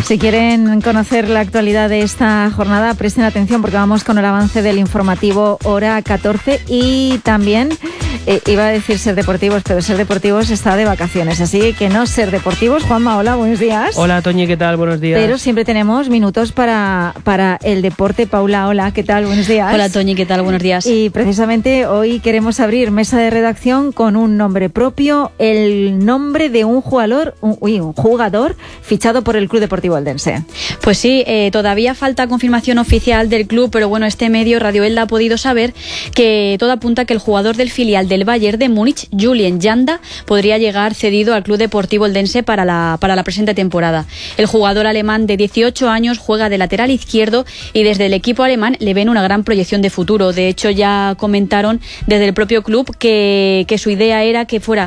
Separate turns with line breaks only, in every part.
Si quieren conocer la actualidad de esta jornada, presten atención porque vamos con el avance del informativo hora 14 y también, iba a decir Ser Deportivos, pero Ser Deportivos está de vacaciones, así que no Ser Deportivos. Juanma, hola, buenos días.
Hola, Toñi, ¿qué tal? Buenos días.
Pero siempre tenemos minutos para el deporte. Paula, hola, ¿qué tal? Buenos días.
Hola, Toñi, ¿qué tal? Buenos días.
Y precisamente hoy queremos abrir mesa de redacción con un nombre propio, el nombre de un jugador fichado por el Club Deportivo Eldense.
Pues sí, todavía falta confirmación oficial del club, pero bueno, este medio, Radio Elda, ha podido saber que todo apunta a que el jugador del filial del Bayern de Múnich, Julian Janda, podría llegar cedido al Club Deportivo Eldense para la presente temporada. El jugador alemán de 18 años juega de lateral izquierdo y desde el equipo alemán le ven una gran proyección de futuro. De hecho, ya comentaron desde el propio club que su idea era que fuera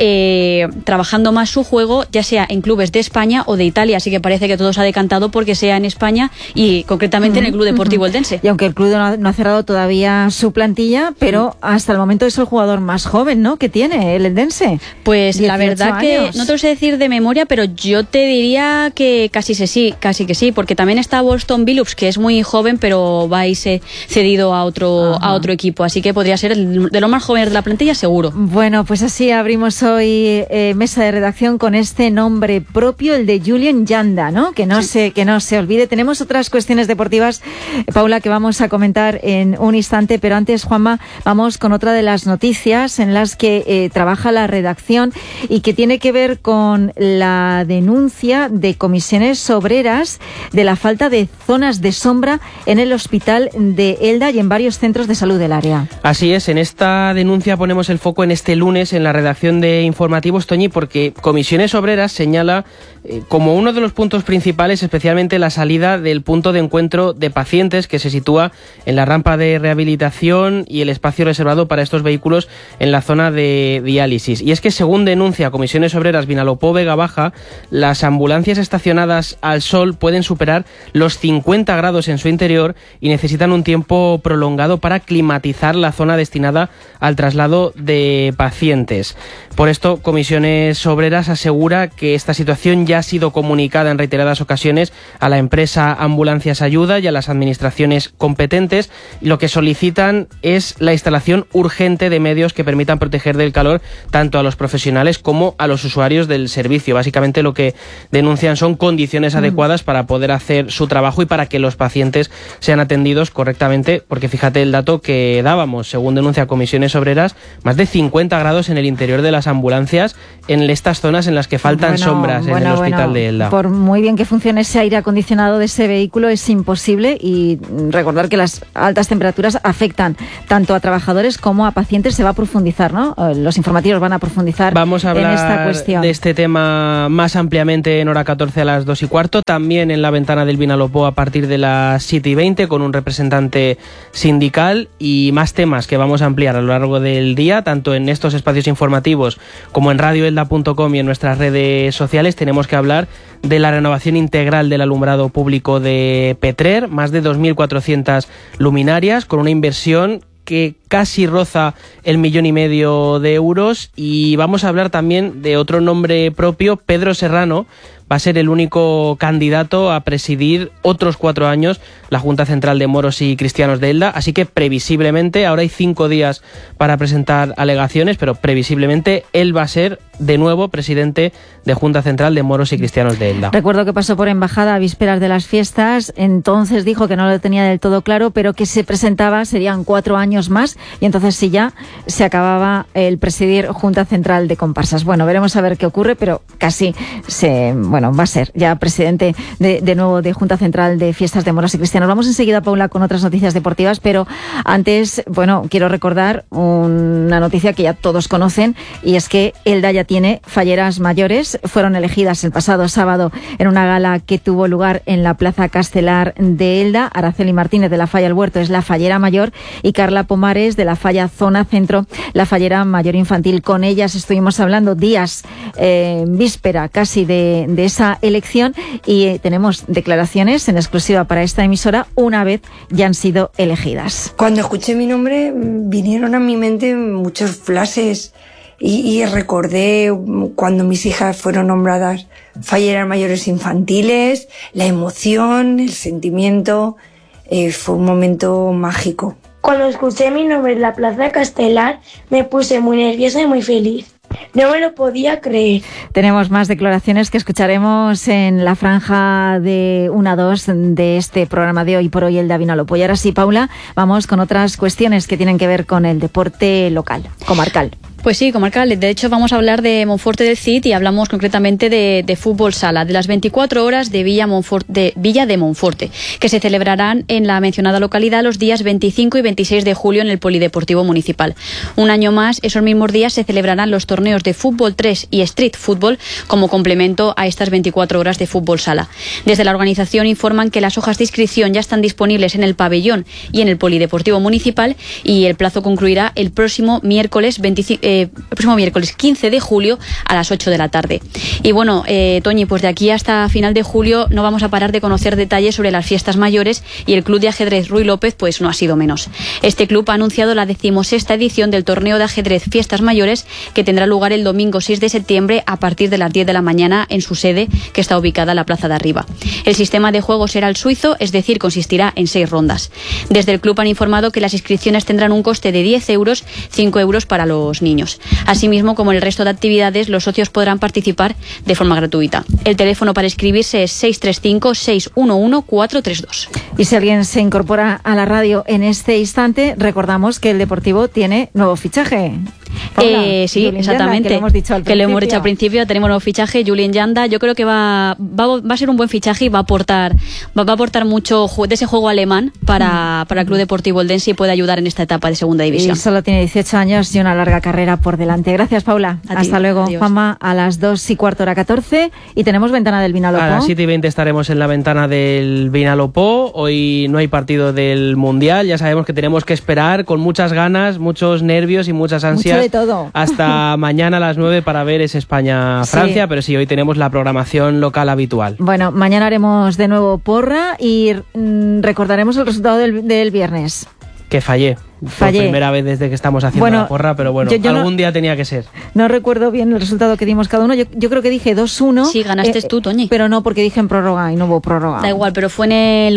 trabajando más su juego, ya sea en clubes de España o de Italia, así que parece que todo se ha decantado porque sea en España y concretamente en el Club Deportivo Eldense.
Y aunque el club no ha cerrado todavía su plantilla, pero hasta el momento es el jugador más joven, ¿no?, que tiene el Eldense.
Pues la verdad que no te lo sé decir de memoria, pero yo te diría que casi que sí, porque también está Boston Billups, que es muy joven, pero va a irse cedido a otro equipo, así que podría ser de los más jóvenes de la plantilla, seguro.
Bueno, pues así abrimos hoy mesa de redacción con este nombre propio, el de Julian Janda, ¿no? Que no se olvide. Tenemos otras cuestiones deportivas, Paula, que vamos a comentar en un instante, pero antes, Juanma, vamos con otra de las noticias en las que trabaja la redacción y que tiene que ver con la denuncia de comisiones obreras de la falta de zonas de sombra en el hospital de Elda y en varios centros de salud del área.
Así es, en esta denuncia ponemos el foco en este lunes en la redacción de Informativos, Toñi, porque Comisiones Obreras señala como uno de los puntos principales especialmente la salida del punto de encuentro de pacientes que se sitúa en la rampa de rehabilitación y el espacio reservado para estos vehículos en la zona de diálisis. Y es que según denuncia Comisiones Obreras Vinalopó Vega Baja, las ambulancias estacionadas al sol pueden superar los 50 grados en su interior y necesitan un tiempo prolongado para climatizar la zona destinada al traslado de pacientes. Por esto, Comisiones Obreras asegura que esta situación ya ha sido comunicada en reiteradas ocasiones a la empresa Ambulancias Ayuda y a las administraciones competentes. Lo que solicitan es la instalación urgente de medios que permitan proteger del calor tanto a los profesionales como a los usuarios del servicio. Básicamente lo que denuncian son condiciones adecuadas para poder hacer su trabajo y para que los pacientes sean atendidos correctamente, porque fíjate el dato que dábamos, según denuncia Comisiones Obreras, más de 50 grados en el interior de las ambulancias en estas zonas en las que faltan sombras en el hospital de Elda.
Por muy bien que funcione ese aire acondicionado de ese vehículo, es imposible, y recordar que las altas temperaturas afectan tanto a trabajadores como a pacientes. Se va a profundizar, ¿no? Los informativos van a profundizar en esta cuestión.
Vamos a hablar de este tema más ampliamente en hora 14 a las 2:15, también en la ventana del Vinalopó a partir de las 7:20 con un representante sindical y más temas que vamos a ampliar a lo largo del día, tanto en estos espacios informativos como en radioelda.com y en nuestras redes sociales. Tenemos que hablar de la renovación integral del alumbrado público de Petrer, más de 2.400 luminarias con una inversión que casi roza el 1,5 millones de euros. Y vamos a hablar también de otro nombre propio. Pedro Serrano va a ser el único candidato a presidir otros 4 años la Junta Central de Moros y Cristianos de Elda, así que previsiblemente, ahora hay 5 días para presentar alegaciones, pero previsiblemente él va a ser de nuevo presidente de Junta Central de Moros y Cristianos de Elda.
Recuerdo que pasó por embajada a vísperas de las fiestas, entonces dijo que no lo tenía del todo claro, pero que se presentaba, serían 4 años más, y entonces sí ya se acababa el presidir Junta Central de Comparsas. Bueno, veremos a ver qué ocurre, pero casi va a ser ya presidente de nuevo de Junta Central de Fiestas de Moros y Cristianos. Vamos enseguida, Paula, con otras noticias deportivas, pero antes, quiero recordar una noticia que ya todos conocen, y es que Elda ya tiene falleras mayores. Fueron elegidas el pasado sábado en una gala que tuvo lugar en la Plaza Castelar de Elda. Araceli Martínez de la Falla El Huerto es la fallera mayor y Carla Pomares de la Falla Zona Centro, la fallera mayor infantil. Con ellas estuvimos hablando días víspera casi de esa elección, y tenemos declaraciones en exclusiva para esta emisora una vez ya han sido elegidas.
Cuando escuché mi nombre vinieron a mi mente muchos flashes y recordé cuando mis hijas fueron nombradas falleras mayores infantiles, la emoción, el sentimiento, fue un momento mágico.
Cuando escuché mi nombre en la Plaza Castelar me puse muy nerviosa y muy feliz. No me lo podía creer.
Tenemos más declaraciones que escucharemos en la franja de 1 a 2 de este programa de Hoy por Hoy, Elda Vinalopó. Y ahora sí, Paula, vamos con otras cuestiones que tienen que ver con el deporte local, comarcal.
Pues sí, comarcal. De hecho, vamos a hablar de Monforte del Cid y hablamos concretamente de fútbol sala, de las 24 horas de Villa de Monforte, que se celebrarán en la mencionada localidad los días 25 y 26 de julio en el Polideportivo Municipal. Un año más, esos mismos días se celebrarán los torneos de fútbol 3 y street fútbol como complemento a estas 24 horas de fútbol sala. Desde la organización informan que las hojas de inscripción ya están disponibles en el pabellón y en el Polideportivo Municipal y el plazo concluirá el próximo miércoles 15 de julio a las 8 de la tarde. Y bueno, Toñi, pues de aquí hasta final de julio no vamos a parar de conocer detalles sobre las fiestas mayores y el Club de Ajedrez Ruy López pues no ha sido menos. Este club ha anunciado la 16ª edición del torneo de ajedrez Fiestas Mayores que tendrá lugar el domingo 6 de septiembre a partir de las 10 de la mañana en su sede que está ubicada en la Plaza de Arriba. El sistema de juego será el suizo, es decir, consistirá en 6 rondas. Desde el club han informado que las inscripciones tendrán un coste de 10 euros, 5 euros para los niños. Asimismo, como en el resto de actividades, los socios podrán participar de forma gratuita. El teléfono para inscribirse es 635-611-432.
Y si alguien se incorpora a la radio en este instante, recordamos que el Deportivo tiene nuevo fichaje.
Sí,
Julien
exactamente.
Yanda, que lo hemos dicho al principio.
Tenemos nuevo fichaje, Julien Yanda. Yo creo que va a ser un buen fichaje y va a aportar mucho de ese juego alemán para el Club Deportivo Eldense y puede ayudar en esta etapa de segunda división.
Y solo tiene 18 años y una larga carrera por delante. Gracias, Paula. Hasta luego.
Adiós.
Juanma, a las 2:15:14 y tenemos ventana del Vinalopó.
A las 7:20 estaremos en la ventana del Vinalopó. Hoy no hay partido del Mundial. Ya sabemos que tenemos que esperar con muchas ganas, muchos nervios y muchas ansias.
Mucho de todo.
Hasta mañana a las 9 para ver ese España-Francia, sí. Pero sí, hoy tenemos la programación local habitual.
Bueno, mañana haremos de nuevo porra y recordaremos el resultado del viernes.
Que fallé. Por primera vez desde que estamos haciendo la porra, pero bueno, algún día tenía que ser.
No recuerdo bien el resultado que dimos cada uno. Yo creo que dije 2-1.
Sí, ganaste tú, Toñi.
Pero no, porque dije en prórroga y no hubo prórroga.
Da igual, pero fue en el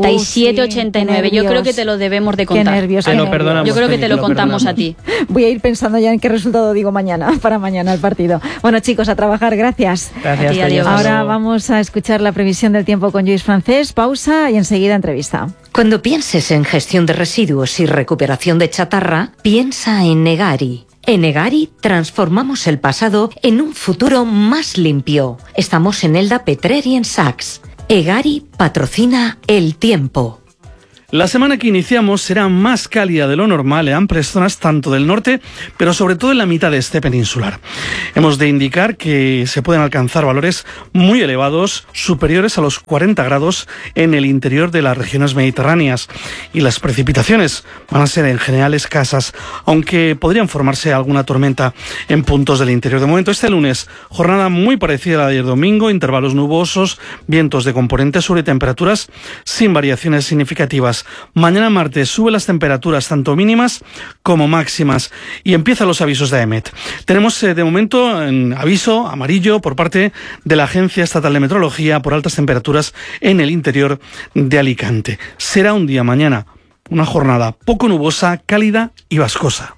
87-89. Yo creo que te lo debemos de contar.
Qué nervios.
Lo perdonamos.
Yo creo que te lo contamos a ti.
Voy a ir pensando ya en qué resultado digo mañana, para mañana el partido. Bueno, chicos, a trabajar. Gracias.
Gracias,
a ti, adiós.
Ahora vamos a escuchar la previsión del tiempo con Lluís Francés. Pausa y enseguida entrevista.
Cuando pienses en gestión de residuos y recuperación de chatarra, piensa en Egari. En Egari transformamos el pasado en un futuro más limpio. Estamos en Elda, Petrer y en Saks. Egari patrocina el tiempo.
La semana que iniciamos será más cálida de lo normal en amplias zonas tanto del norte, pero sobre todo en la mitad de este peninsular. Hemos de indicar que se pueden alcanzar valores muy elevados, superiores a los 40 grados en el interior de las regiones mediterráneas. Y las precipitaciones van a ser en general escasas, aunque podrían formarse alguna tormenta en puntos del interior. De momento, este lunes, jornada muy parecida a la de ayer domingo, intervalos nubosos, vientos de componente sur y temperaturas sin variaciones significativas. Mañana martes sube las temperaturas tanto mínimas como máximas y empiezan los avisos de AEMET. Tenemos de momento en aviso amarillo por parte de la Agencia Estatal de Meteorología por altas temperaturas en el interior de Alicante. Será un día mañana, una jornada poco nubosa, cálida y vascosa.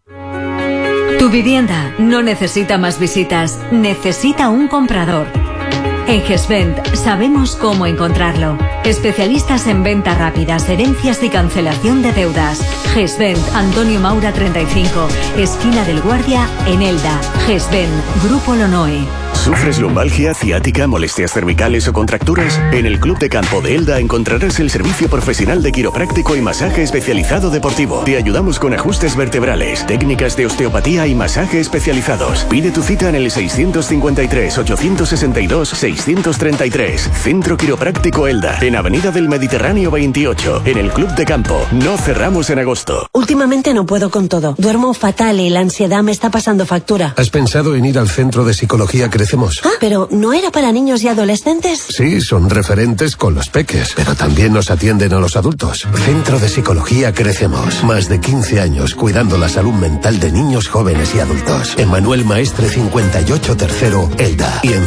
Tu vivienda no necesita más visitas, necesita un comprador. En GESVENT sabemos cómo encontrarlo. Especialistas en venta rápidas, herencias y cancelación de deudas. GESVENT, Antonio Maura 35, esquina del Guardia, en Elda. GESVENT, Grupo Lonoe.
¿Sufres lumbalgia, ciática, molestias cervicales o contracturas? En el Club de Campo de Elda encontrarás el servicio profesional de quiropráctico y masaje especializado deportivo. Te ayudamos con ajustes vertebrales, técnicas de osteopatía y masaje especializados. Pide tu cita en el 653-862-633. Centro Quiropráctico Elda, en Avenida del Mediterráneo 28, en el Club de Campo. No cerramos en agosto.
Últimamente no puedo con todo. Duermo fatal y la ansiedad me está pasando factura.
¿Has pensado en ir al Centro de Psicología Crecer
ofrecemos.
Ah, pero ¿no era para niños y adolescentes?
Sí, son referentes con los peques, pero también nos atienden a los adultos. Centro de Psicología Crecemos. Más de 15 años cuidando la salud mental de niños, jóvenes y adultos. En Manuel Maestre 58 Tercero, Elda. Y en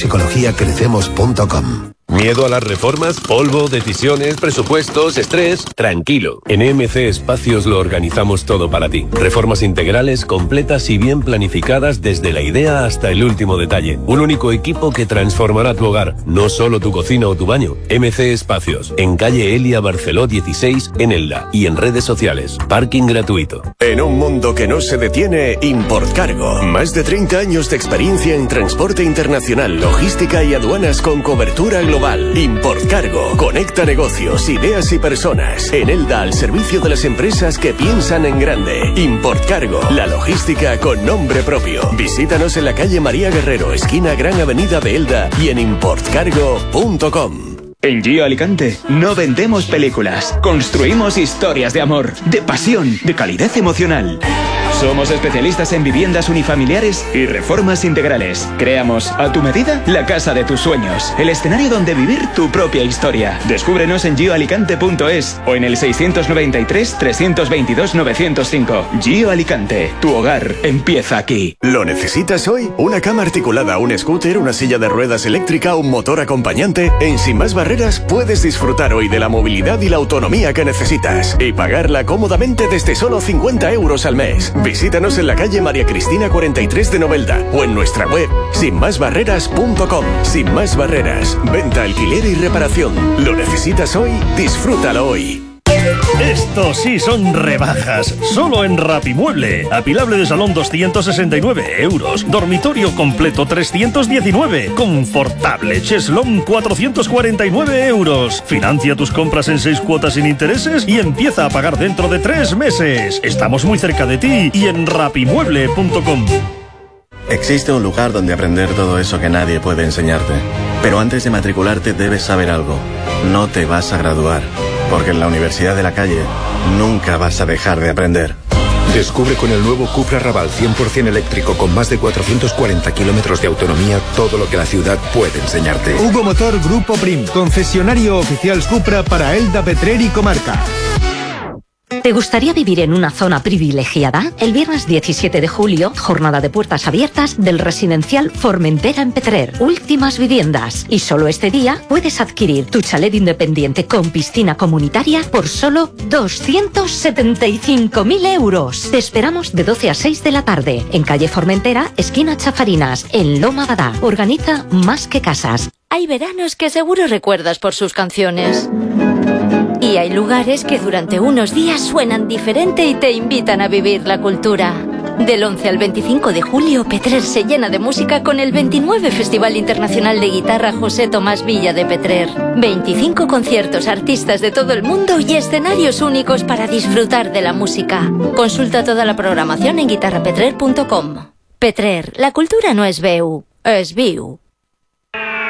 centropsicologiacrecemos.com.
¿Miedo a las reformas? ¿Polvo, decisiones, presupuestos, estrés? Tranquilo. En MC Espacios lo organizamos todo para ti. Reformas integrales, completas y bien planificadas desde la idea hasta el último detalle. Un único equipo que transformará tu hogar, no solo tu cocina o tu baño. MC Espacios, en calle Elia Barceló 16, en Elda. Y en redes sociales. Parking gratuito.
En un mundo que no se detiene, Importcargo. Más de 30 años de experiencia en transporte internacional, logística y aduanas con cobertura global. Importcargo. Conecta negocios, ideas y personas. En Elda, al servicio de las empresas que piensan en grande. Importcargo. La logística con nombre propio. Visítanos en la calle María Guerrero, esquina Gran Avenida de Elda, y en importcargo.com.
En Gio Alicante no vendemos películas, construimos historias de amor, de pasión, de calidez emocional. Somos especialistas en viviendas unifamiliares y reformas integrales. Creamos a tu medida la casa de tus sueños, el escenario donde vivir tu propia historia. Descúbrenos en gioalicante.es o en el 693 322 905. Gio Alicante, tu hogar empieza aquí.
¿Lo necesitas hoy? ¿Una cama articulada, un scooter, una silla de ruedas eléctrica, un motor acompañante? En Sin Más Barreras puedes disfrutar hoy de la movilidad y la autonomía que necesitas y pagarla cómodamente desde solo 50 euros al mes. Visítanos en la calle María Cristina 43 de Novelda o en nuestra web sinmasbarreras.com. Sin Más Barreras, venta, alquiler y reparación. ¿Lo necesitas hoy? Disfrútalo hoy.
Esto sí son rebajas, solo en Rapimueble. Apilable de salón 269 euros, dormitorio completo 319, confortable cheslón 449 euros. Financia tus compras en 6 cuotas sin intereses y empieza a pagar dentro de 3 meses. Estamos muy cerca de ti y en rapimueble.com.
Existe un lugar donde aprender todo eso que nadie puede enseñarte. Pero antes de matricularte debes saber algo. No te vas a graduar. Porque en la Universidad de la Calle nunca vas a dejar de aprender.
Descubre con el nuevo Cupra Raval 100% eléctrico con más de 440 kilómetros de autonomía todo lo que la ciudad puede enseñarte.
Hugo Motor Grupo Prim, concesionario oficial Cupra para Elda, Petrer y comarca.
¿Te gustaría vivir en una zona privilegiada? El viernes 17 de julio, jornada de puertas abiertas del residencial Formentera en Petrer. Últimas viviendas. Y solo este día puedes adquirir tu chalet independiente con piscina comunitaria por solo 275.000 euros. Te esperamos de 12 a 6 de la tarde en calle Formentera, esquina Chafarinas, en Loma Badá. Organiza Más que Casas.
Hay veranos que seguro recuerdas por sus canciones. Y hay lugares que durante unos días suenan diferente y te invitan a vivir la cultura. Del 11 al 25 de julio, Petrer se llena de música con el 29 Festival Internacional de Guitarra José Tomás Villa de Petrer. 25 conciertos, artistas de todo el mundo y escenarios únicos para disfrutar de la música. Consulta toda la programación en guitarrapetrer.com. Petrer, la cultura no es veu, es viu.